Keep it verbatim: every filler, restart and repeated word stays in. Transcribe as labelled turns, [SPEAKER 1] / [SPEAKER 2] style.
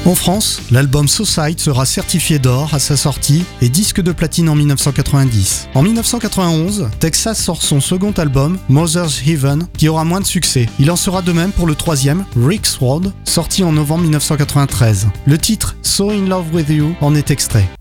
[SPEAKER 1] En France, l'album Suicide sera certifié d'or à sa sortie et disque de platine en dix-neuf cent quatre-vingt-dix. En dix-neuf cent quatre-vingt-onze, Texas sort son second album, Mother's Heaven, qui aura moins de succès. Il en sera de même pour le troisième, Rick's World, sorti en novembre dix-neuf cent quatre-vingt-treize. Le titre So In Love With You en est extrait.